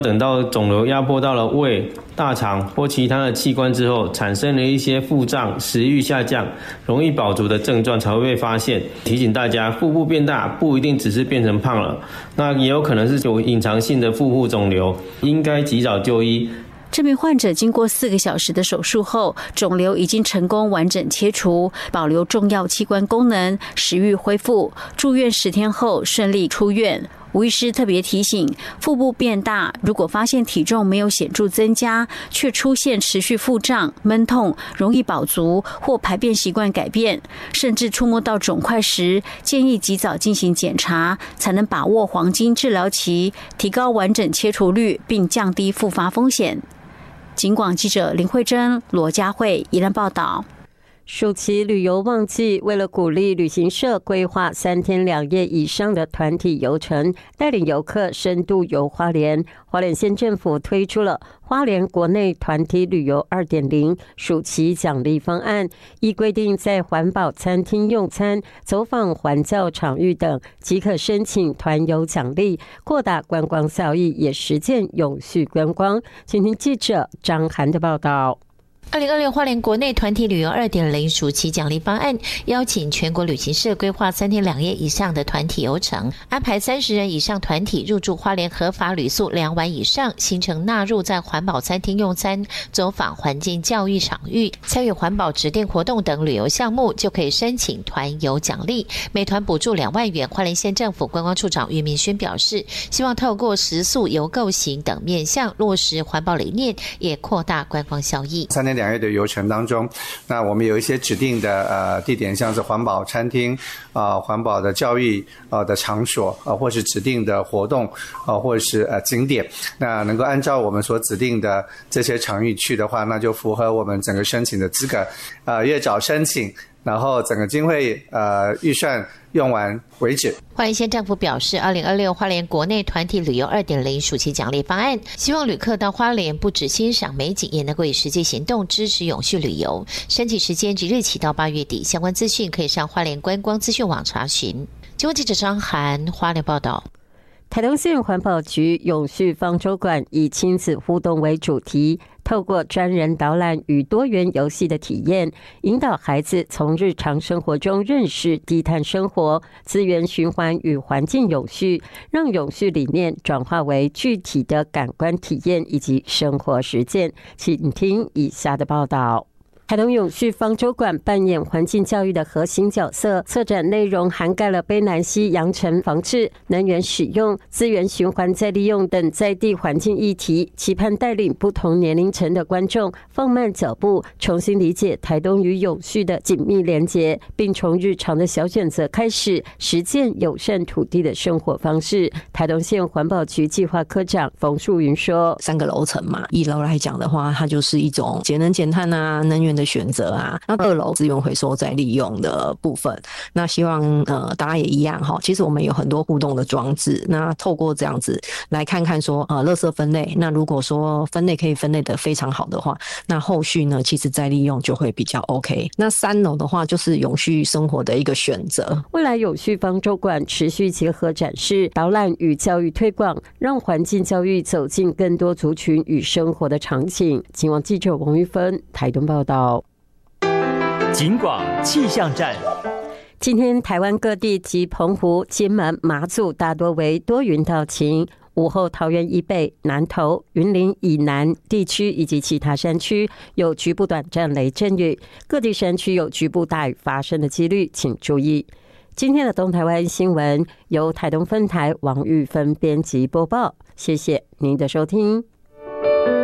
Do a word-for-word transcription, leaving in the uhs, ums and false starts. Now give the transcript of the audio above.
等到肿瘤压迫到了胃、大肠或其他的器官之后，产生了一些腹胀、食欲下降、容易饱足的症状才会被发现。提醒大家，腹部变大不一定只是变成胖了，那也有可能是有隐藏性的腹部肿瘤，应该及早就医。 这名患者经过四个小时的手术后，肿瘤已经成功完整切除，保留重要器官功能，食欲恢复。住院十天后顺利出院。吴医师特别提醒，腹部变大，如果发现体重没有显著增加，却出现持续腹胀、闷痛、容易饱足或排便习惯改变，甚至触摸到肿块时，建议及早进行检查，才能把握黄金治疗期，提高完整切除率，并降低复发风险。警广记者林慧珍、罗佳慧宜兰报道。 暑期旅游旺季，为了鼓励旅行社规划三天两夜以上的团体游程，带领游客深度游花莲，花莲县政府推出了花莲国内团体旅游 二点零 暑期奖励方案，依规定在环保餐厅用餐、走访环教场域等，即可申请团游奖励，扩大观光效益，也实践永续观光。请听记者张涵的报道。 二零二六花莲国内团体旅游 二点零 暑期奖励方案，邀请全国旅行社规划三天两夜以上的团体游程，安排三十人以上团体入住花莲合法旅宿两晚以上，行程纳入在环保餐厅用餐、走访环境教育场域、参与环保指定活动等旅游项目，就可以申请团游奖励，每团补助两万元。花莲县政府观光处长俞明轩表示，希望透过食宿、游购行等面向落实环保理念，也扩大观光效益。 三天两夜的游程当中，那我们有一些指定的呃地点，像是环保餐厅啊、呃、环保的教育呃的场所啊、呃，或是指定的活动啊、呃，或者是呃景点，那能够按照我们所指定的这些场域去的话，那就符合我们整个申请的资格。呃，越早申请，然后整个经费呃预算用完为止。 花莲县政府表示，二零二六花莲国内团体旅游 二点零 暑期奖励方案，希望旅客到花莲不只欣赏美景，也能够以实际行动支持永续旅游。申请时间即日起到八月底，相关资讯可以上花莲观光资讯网查询。新闻记者张涵花莲报道。 台东县环保局永续方舟馆以亲子互动为主题，透过专人导览与多元游戏的体验，引导孩子从日常生活中认识低碳生活、资源循环与环境永续，让永续理念转化为具体的感官体验以及生活实践。请听以下的报道。台东永续方舟馆扮演环境教育的核心角色，策展内容涵盖了卑南溪扬尘防治、能源使用、资源循环再利用等在地环境议题，期盼带领不同年龄层的观众放慢脚步，重新理解台东与永续的紧密连结，并从日常的小选择开始，实践友善土地的生活方式。台东县环保局计划科长冯树云说：“ 三个楼层嘛，一楼来讲的话，它就是一种节能减碳啊，能源的选择啊，那二楼资源回收再利用的部分，那希望呃大家也一样哈。其实我们有很多互动的装置，那透过这样子来看看说呃垃圾分类，那如果说分类可以分类的非常好的话，那后续呢其实再利用就会比较 OK。那三楼的话就是永续生活的一个选择。 未来永续方舟馆持续结合展示、导览与教育推广，让环境教育走进更多族群与生活的场景。警网记者王玉芬台东报道。 警广气象站。 今天台湾各地及澎湖、金门、马祖大多为多云到晴，午后桃园以北、南投、云林以南地区以及其他山区有局部短暂雷阵雨，各地山区有局部大雨发生的几率，请注意。今天的东台湾新闻由台东分台王玉芬编辑播报，谢谢您的收听。